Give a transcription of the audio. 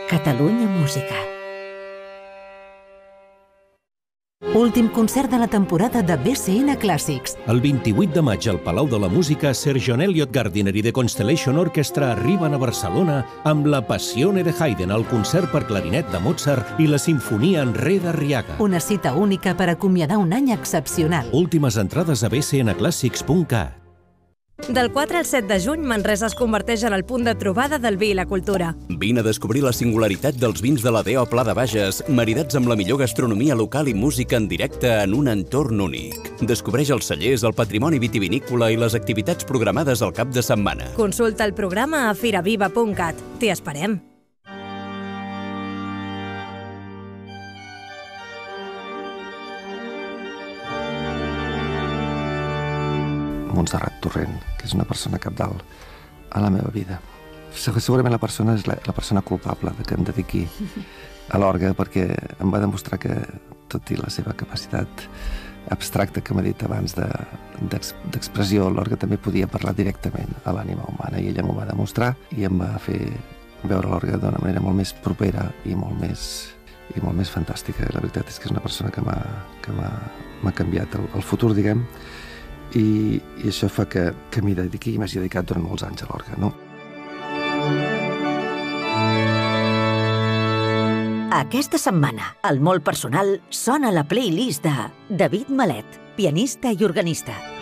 Catalunya Música. Últim concert de la temporada de BCN Clàssics. El 28 de maig al Palau de la Música, Sir John Eliot Gardiner i The Constellation Orchestra arriben a Barcelona amb la Passione de Haydn, el concert per clarinet de Mozart i la Sinfonia en Re d'Arriaga. Una cita única per acomiadar un any excepcional. Últimes entrades a bcnclassics.cat. Del 4 al 7 de juny, Manresa es converteix en el punt de trobada del vi i la cultura. Vine a descobrir la singularitat dels vins de la DO Pla de Bages, maridats amb la millor gastronomia local i música en directe en un entorn únic. Descobreix els cellers, el patrimoni vitivinícola i les activitats programades al cap de setmana. Consulta el programa a firaviva.cat. T'hi esperem. Montserrat Torrent, que és una persona cabdal a la meva vida. Segurament la persona és la persona culpable de que em dediqui a l'orgue, perquè em va demostrar que, tot i la seva capacitat abstracta que m'ha dit abans d'expressió, l'orgue també podia parlar directament a l'ànima humana, i ella m'ho va demostrar i em va fer veure l'orgue d'una manera molt més propera i molt més fantàstica. La veritat és que és una persona que m'ha canviat el futur, diguem, i això fa que m'hi dediqui i m'hagi dedicat durant molts anys a l'orgue, no? Aquesta setmana, al Molt Personal, sona la playlist de David Malet, pianista i organista.